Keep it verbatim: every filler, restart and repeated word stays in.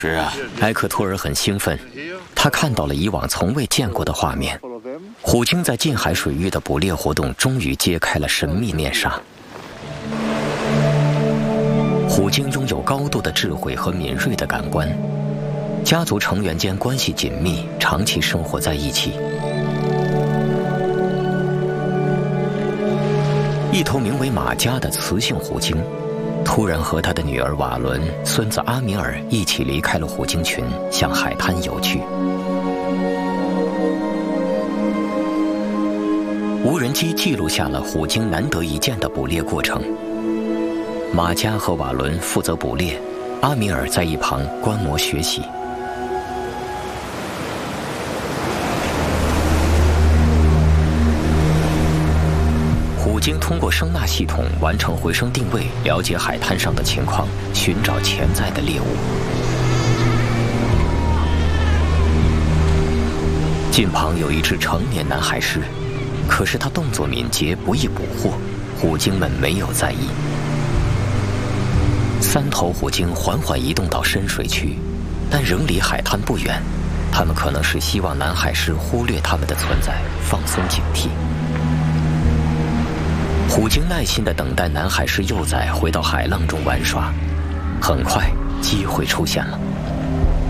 是啊，埃克托尔很兴奋，他看到了以往从未见过的画面。虎鲸在近海水域的捕猎活动终于揭开了神秘面纱。虎鲸拥有高度的智慧和敏锐的感官，家族成员间关系紧密，长期生活在一起。一头名为马加的雌性虎鲸，突然和他的女儿瓦伦、孙子阿米尔一起离开了虎鲸群，向海滩游去。无人机记录下了虎鲸难得一见的捕猎过程。马加和瓦伦负责捕猎，阿米尔在一旁观摩学习。虎鲸通过声纳系统完成回声定位，了解海滩上的情况，寻找潜在的猎物。近旁有一只成年南海狮，可是它动作敏捷，不易捕获，虎鲸们没有在意。三头虎鲸缓缓移动到深水区，但仍离海滩不远。它们可能是希望南海狮忽略它们的存在，放松警惕。虎鲸耐心地等待南海狮幼崽回到海浪中玩耍。很快，机会出现了。